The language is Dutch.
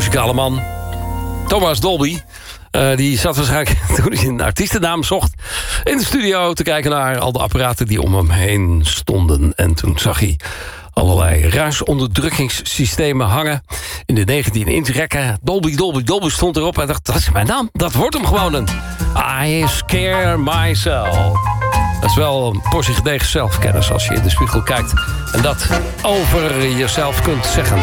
muzikale man. Thomas Dolby. Die zat waarschijnlijk, toen hij een artiestennaam zocht, in de studio te kijken naar al de apparaten die om hem heen stonden. En toen zag hij allerlei ruisonderdrukkingssystemen hangen in de 19 rekken. Dolby, Dolby, Dolby stond erop. En dacht, dat is mijn naam. Dat wordt hem gewoon. I scare myself. Dat is wel een portie gedegen zelfkennis als je in de spiegel kijkt en dat over jezelf kunt zeggen.